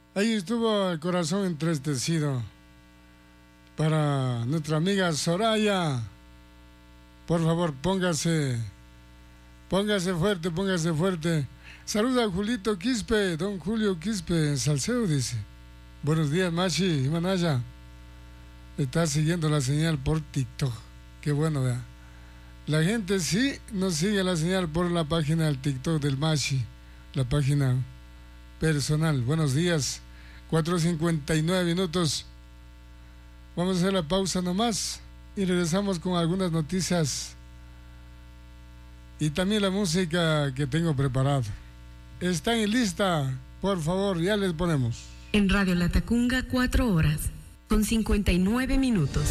Ahí estuvo el corazón entristecido. Para nuestra amiga Soraya, por favor, póngase fuerte, póngase fuerte. Saluda a Julito Quispe, don Julio Quispe, Salceo, dice. Buenos días, Machi y Manaya. Está siguiendo la señal por TikTok. Qué bueno, vea. La gente sí nos sigue la señal por la página del TikTok del Machi, la página personal. Buenos días, 4:59 minutos. Vamos a hacer la pausa nomás y regresamos con algunas noticias y también la música que tengo preparada. ¿Están en lista? Por favor, ya les ponemos. En Radio Latacunga, 4 horas, con 59 minutos.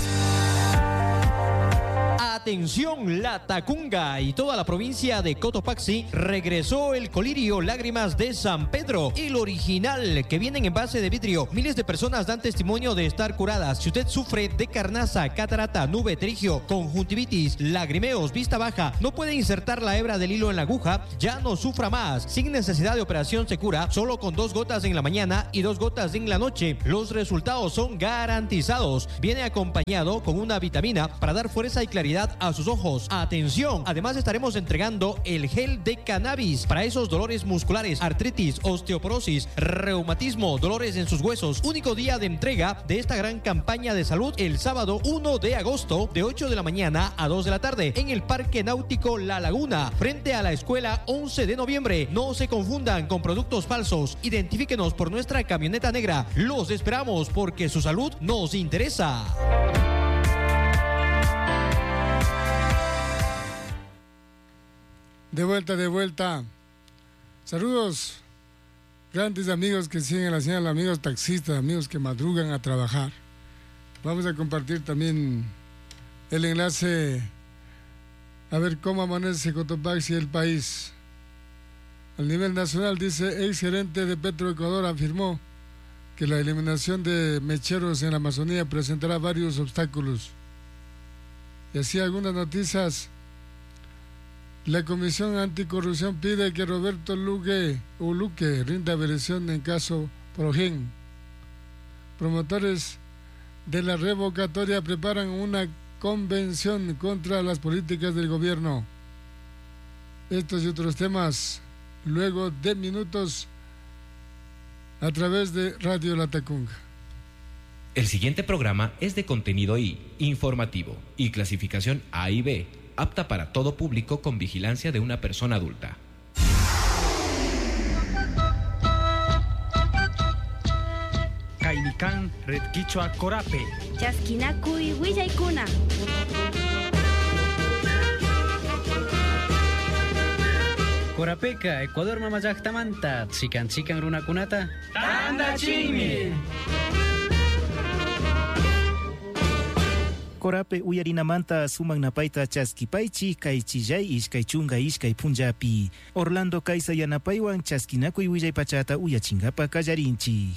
Atención, Latacunga y toda la provincia de Cotopaxi, regresó el colirio Lágrimas de San Pedro, el original, que viene en envase de vidrio. Miles de personas dan testimonio de estar curadas. Si usted sufre de carnaza, catarata, nube, terigio, conjuntivitis, lagrimeos, vista baja, no puede insertar la hebra del hilo en la aguja, ya no sufra más. Sin necesidad de operación se cura, solo con 2 gotas en la mañana y 2 gotas en la noche. Los resultados son garantizados. Viene acompañado con una vitamina para dar fuerza y claridad a sus ojos. Atención, además estaremos entregando el gel de cannabis para esos dolores musculares, artritis, osteoporosis, reumatismo, dolores en sus huesos. Único día de entrega de esta gran campaña de salud el sábado 1 de agosto de 8 de la mañana a 2 de la tarde en el Parque Náutico La Laguna, frente a la escuela 11 de noviembre. No se confundan con productos falsos. Identifíquenos por nuestra camioneta negra. Los esperamos porque su salud nos interesa. De vuelta. Saludos, grandes amigos que siguen la señal, amigos taxistas, amigos que madrugan a trabajar. Vamos a compartir también el enlace a ver cómo amanece Cotopaxi y el país. A nivel nacional, dice, ex gerente de Petroecuador afirmó que la eliminación de mecheros en la Amazonía presentará varios obstáculos. Y así algunas noticias. La Comisión Anticorrupción pide que Roberto Luque rinda versión en caso Progen. Promotores de la revocatoria preparan una convención contra las políticas del gobierno. Estos y otros temas luego de minutos a través de Radio Latacunga. El siguiente programa es de contenido I, informativo y clasificación A y B, apta para todo público con vigilancia de una persona adulta. Kainikan Red Quichua Corape. Chasquinacuy Huillaykuna. Corapeca, Ecuador mamayaktamanta, chican runakunata. Tanda chimi. Corape uyarinamanta suman napaita chaskipaichi kaichillay iskay chunga iskay punjapi. Orlando Kaisa yanapaywan chaskinakuy willay pachata uyachingapa kallarinchi.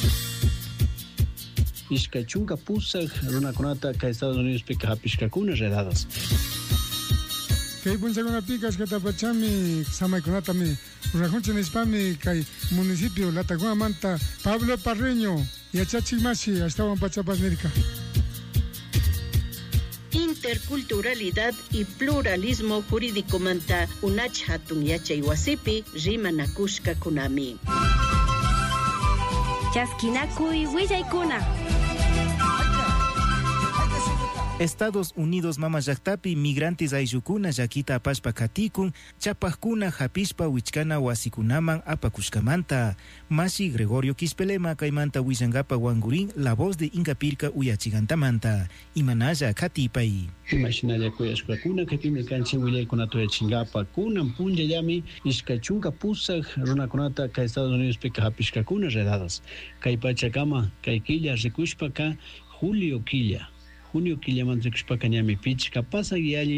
Iskay chunga pusaq runakunata kay Estados Unidos pika hapishkakuna redadas. Kay punchakunapika katapachami samaykunatami rurajuncha nispami kay municipio Latacunga manta Pablo Parreño yachachikmashi astawan pachapas nirka. Interculturalidad y pluralismo jurídico manta unach hatun yachay wasipi rimanakushka kunami. Chasquinacuy Huillaykuna. Estados Unidos mamayaktapi migrantes ayllukuna llakita apashpa katikun chapajkuna hapishpa wichkana wasikunaman apakushkamanta. Mashi Gregorio Quispelema kaymanta willangapa wangurin la voz de Incapirka uyachigantamanta. Imanaya katipay. Imashinalla kuyashkakuna kaypimi kanchi willaykuna tuyachingapa kunan punllallami iskachunka pusaq runakunata kay Estados Unidos pika hapishkakuna redadas. Kay pachakama kay killa rikushpaka Junio Killamanta rikushpaka ñami pichka pasaq yalli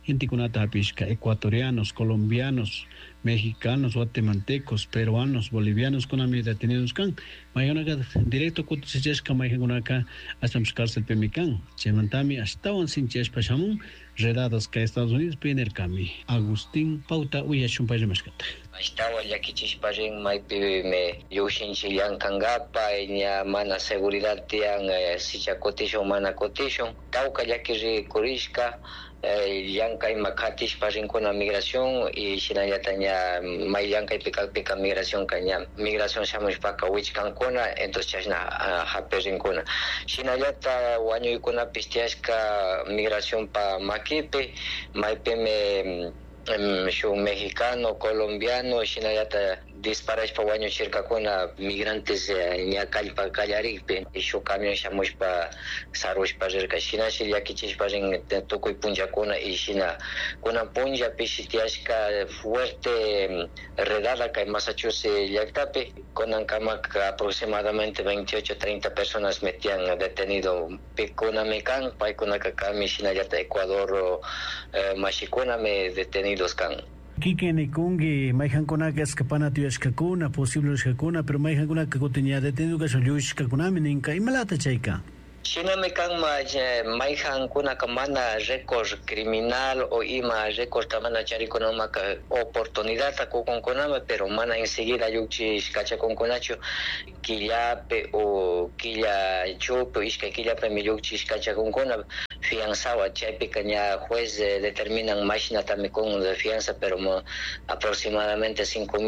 inti kunata hapishka ecuatorianos, colombianos, mexicanos, guatemaltecos, peruanos, bolivianos kunami detenidos kan. Mayonaka directo kutsicheshka mayonaka hasta cárcel pemikan. Chemantami hasta sin cheshpa shamun redados que Estados Unidos piner kami. Agustín Pauta uyashunpayamashkata. Estaba ya kichishparin maypi me yushinchiyan kangapa nya mana seguridad tian sicha cotition mana cotition. Tauka ya que kurishka Yankay makatish parin kuna migración y shinayataña mayankay pika migración kaña migración shamush paka wichkan kuna entonces chashna haperin kuna shinayata wañuy kuna pistiashka migración pa makipe maypeme shu mexicano colombiano shinayata disparais pa wañu chirkakuna migrantes nya kallpa kallarikpi shu camion shamushpa sarushpa rirka shinashi llakichishpa rin tukuy punllakuna y shina kuna punllapi shitiashka fuerte redada kay Massachusetts llaktapi kunankamaka aproximadamente 28-30 personas metían detenido pikunamekan paykunaka kami shinallata Ecuador mashikuna me detenidos kan. Kikeni kungi maihan kunaka escapana tuyashkakuna posible shkakuna pero maihan kunaka kutinya detenido ka shuyushkakuna mininka imalata chayka. Shiname kama maihan kuna kamana récord criminal o ima récord kamana charikuna maka oportunidad con konama pero mana enseguida yuchi skacha con konacho killape o killa chup iska killape mi yuchi skacha con kona fianzaba chaypi kaña juez determinan máquina también con de fianza pero aproximadamente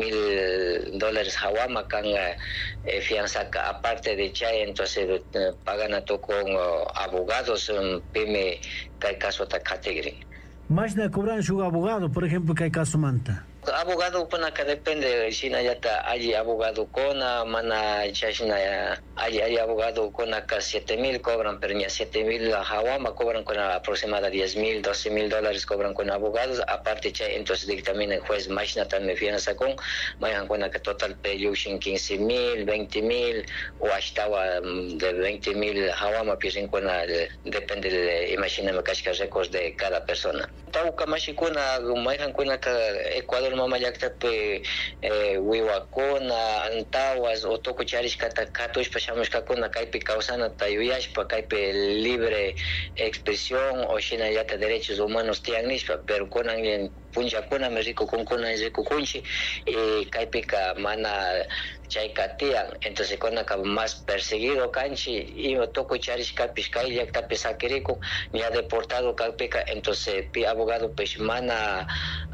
$5,000 hawama kan fianza aparte de chay entonces pagan a con abogados pime kay caso ta category. Máquina cobran su abogado, por ejemplo, kay caso manta. Abogado puna que depende sina yata hay abogado kona mana chashna hay abogado kona ka $7,000 cobran pero ni $7,000 hawama cobran con aproximadamente $10,000 $12,000 cobran con abogados aparte chay entonces dictamina el juez máquina también fianza con mayan con que total peyushin $15,000 $20,000 o hasta de $20,000 hawama piensen con depende de imagíname que récords de cada persona tau kamashikuna mayan con que Ecuador mama yaktape wiwakuna antawas o toko charishkata katushpa shamushkakuna kaypi causana tayuyashpa kaypi libre expresión o shina yata derechos humanos tianishpa pero kunan punchakuna me rico con kunan rico kunchi y kaypika mana chaykatian entonces kunaka más perseguido kanchi y toko charishkapish kay yaktape sakiriku ya deportado kaypika entonces pi abogado pues mana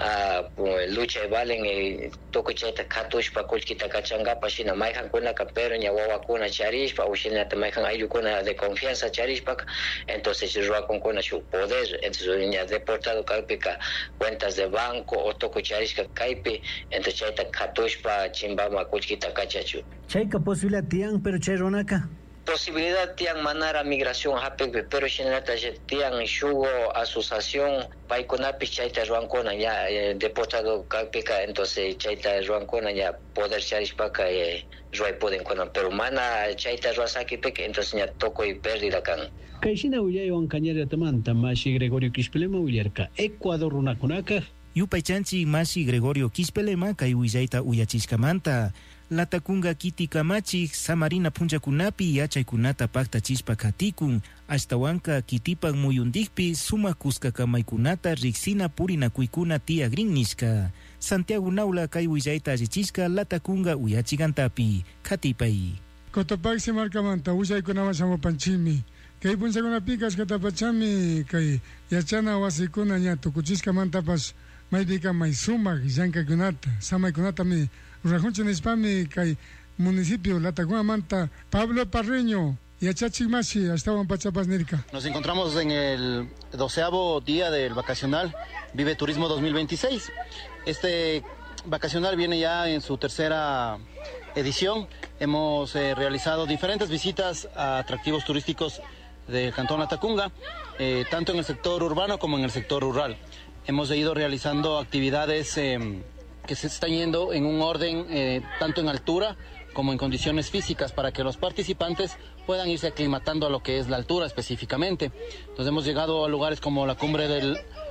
lucha valen toko chayta katushpa kullkita kachangapa shina mayhan kunaka pero nya wawakuna charishpa o shina mayhan ayukuna de confianza charishpa entonces ruakun kuna su poder entonces nya deportado kaypika cuentas de banco o toko charishka kaypi entonces chayta katushpa chimbama kullkita kachachu chayka posibilidad tian pero chayronaka posibilidad tian manara migración hape pero shinata tian shugo asociación paikunapi chayta ruankona ya deportado kapika entonces chayta ruankona ya poder charishpaka ruay pueden konan pero mana chayta ruasaki pek entonces ya toko y pérdida kan kaishina uyay wankañera tamanta mashi Gregorio Quishpelema uyarka Ecuador runakunaka Yupaychanchi mashi Gregorio Quishpelema kay uyayta uyachishkamanta Latakunga kiti kamachi samarina punjakunapi yachaykunata paktachispa katikun ashtawanka kitipan muyundikpi suma kuskakamaikunata riksina purinakuykuna tiagrin nishka Santiago Naula kay willayta allichishka Latakunga uyachigantapi katipay Cotopaxi markamanta uyaykunawan shamupanchimi kay punchakuna kashkatapachami kay yachana wasikuna ña tukuchishkamantapas maypika may sumak llankakunata samaykunata mi Rajunche Nispami, Kai Municipio, Latacunga Manta, Pablo Parreño y Achachimashi, estaban Pachapas Nirka. Nos encontramos en el 12º día del vacacional Vive Turismo 2026. Este vacacional viene ya en su tercera edición. Hemos realizado diferentes visitas a atractivos turísticos del Cantón Latacunga, tanto en el sector urbano como en el sector rural. Hemos ido realizando actividades que se están yendo en un orden tanto en altura como en condiciones físicas para que los participantes puedan irse aclimatando a lo que es la altura específicamente. Entonces hemos llegado a lugares como la cumbre del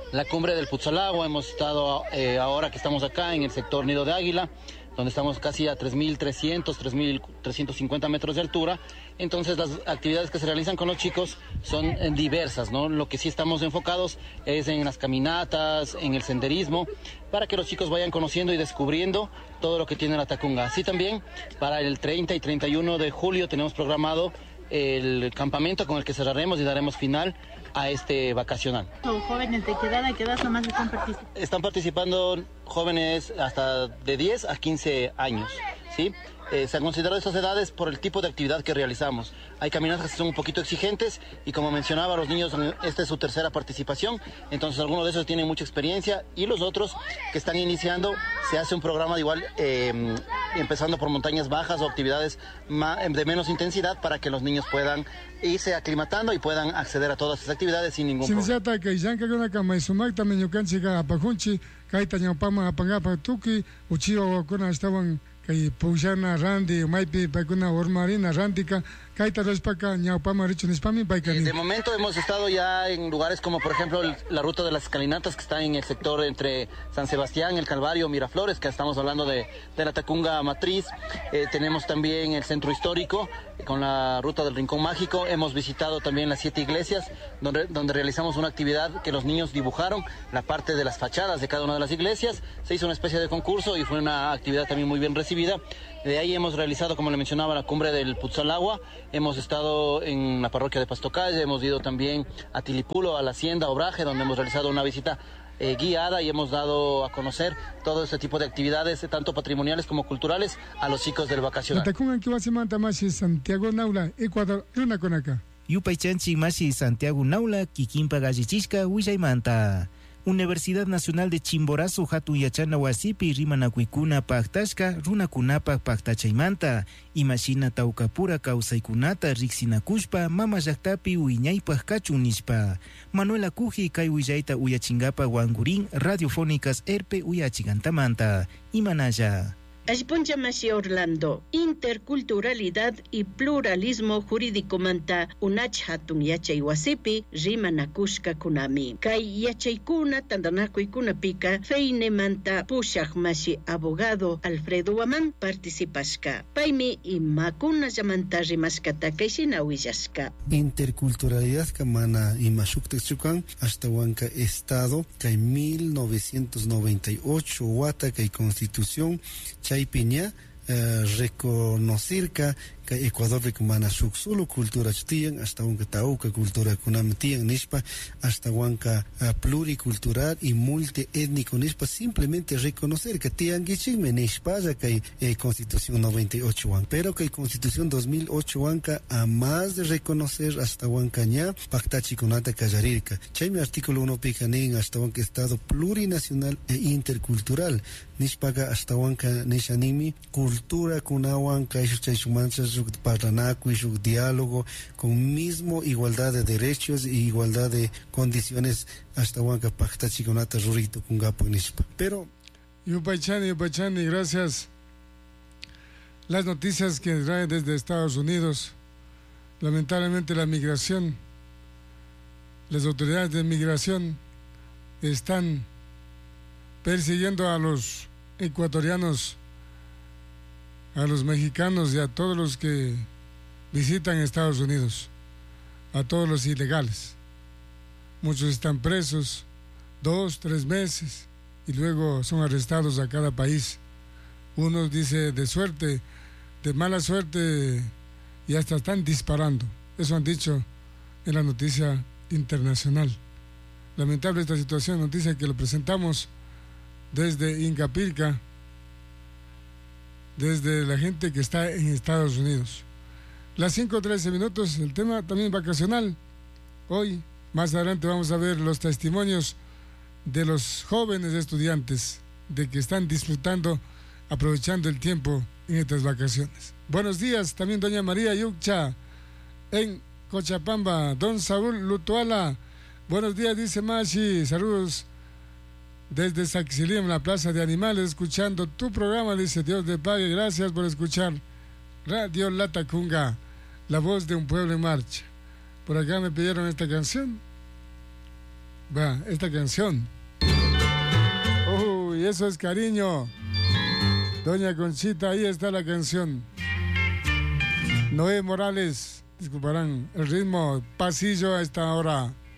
la cumbre del Putzalagua, hemos estado ahora que estamos acá en el sector Nido de Águila, donde estamos casi a 3.300, 3.350 metros de altura. Entonces las actividades que se realizan con los chicos son diversas, ¿no? Lo que sí estamos enfocados es en las caminatas, en el senderismo, para que los chicos vayan conociendo y descubriendo todo lo que tiene la Tacunga. Así también, para el 30 y 31 de julio tenemos programado el campamento con el que cerraremos y daremos final a este vacacional. ¿Son jóvenes de qué edad? ¿A qué edad nomás están participando? Están participando jóvenes hasta de 10 a 15 años, ¿sí? Se han considerado estas edades por el tipo de actividad que realizamos. Hay caminatas que son un poquito exigentes y, como mencionaba, los niños, esta es su tercera participación, entonces algunos de esos tienen mucha experiencia y los otros que están iniciando, se hace un programa de igual, empezando por montañas bajas o actividades de menos intensidad para que los niños puedan irse aclimatando y puedan acceder a todas estas actividades sin ningún problema. Kay Pushana Randi, Maipi, Paikuna Ormarina, Randika, Kaita Respaka, Ñaupama, Richunispami, Paikani. De momento hemos estado ya en lugares como, por ejemplo, la ruta de las escalinatas, que está en el sector entre San Sebastián, El Calvario, Miraflores, que estamos hablando de la Tacunga Matriz. Tenemos también el centro histórico, con la ruta del Rincón Mágico. Hemos visitado también las 7 iglesias, donde realizamos una actividad que los niños dibujaron, la parte de las fachadas de cada una de las iglesias. Se hizo una especie de concurso y fue una actividad también muy bien recibida. De ahí hemos realizado, como le mencionaba, la cumbre del Putzalagua. Hemos estado en la parroquia de Pastocalle, hemos ido también a Tilipulo, a la hacienda Obraje, donde hemos realizado una visita guiada y hemos dado a conocer todo este tipo de actividades, tanto patrimoniales como culturales, a los chicos del vacacional. Santiago Naula, Ecuador, Luna Conaca. Yupaychanchi Mashi Santiago Naula, Kikimpa Gallichisca, Huillaymanta. Universidad Nacional de Chimborazo Hatu Yachana Wasipi Rimanakuikuna Paktashka Runakunapa Paktachaymanta Imashina Taukapura Kausaikunata Rixinakushpa Mama Yaktapi Uiñaypaj Kachunishpa Manuela Kuji Kai Uyaita Uyachingapa Wangurin Radiofónicas Erpe Uyachigantamanta Imanaya. Ashponcha Mashi Orlando, interculturalidad y pluralismo jurídico manta unach hatun yachay wasipi rimanakushka kunami. Kay yachaykuna tandanakuykuna pika feine manta pushak Mashi abogado Alfredo Waman participashka. Paimi imakuna llamanta rimashkata kaysina willashka. Interculturalidad kamana imashuktek chukan hasta wanka estado kay 1998 wata kay constitución Chaypiña reconocer que Ecuador recomana su solo cultura chutian hasta un tauca cultura kunamtian nispa hasta wanka pluricultural y multiétnico nispa simplemente reconocer que tian gichime nispa ya que Constitución 98 wan pero que Constitución 2008 wanka a más de reconocer hasta wanka ña pactachi kunata kayarirka chayme artículo 1 picanin hasta wanka estado plurinacional e intercultural nispa hasta wanka nishanimi cultura kunawanka ishuchaysumanchas parlanaco y su diálogo con mismo igualdad de derechos y igualdad de condiciones hasta Huanca Pacta Chiconata Rurito con Gapo Nispa. Pero Yupaychani, gracias. Las noticias que traen desde Estados Unidos, lamentablemente la migración, las autoridades de migración están persiguiendo a los ecuatorianos, a los mexicanos y a todos los que visitan Estados Unidos, a todos los ilegales. Muchos están presos 2, 3 meses y luego son arrestados a cada país. Unos dice de suerte, de mala suerte y hasta están disparando. Eso han dicho en la noticia internacional. Lamentable esta situación, noticia que lo presentamos desde Incapirca, desde la gente que está en Estados Unidos. Las 5:13, el tema también vacacional. Hoy, más adelante, vamos a ver los testimonios de los jóvenes estudiantes de que están disfrutando, aprovechando el tiempo en estas vacaciones. Buenos días, también doña María Yuccha en Cochapamba. Don Saúl Lutuala, buenos días, dice Mashi, saludos desde Saxilim, la Plaza de Animales, escuchando tu programa, dice Dios te pague, gracias por escuchar Radio La Tacunga, la voz de un pueblo en marcha. Por acá me pidieron esta canción Va, esta canción. Y eso es cariño. Doña Conchita, ahí está la canción. Noé Morales, disculparán, el ritmo pasillo a esta hora.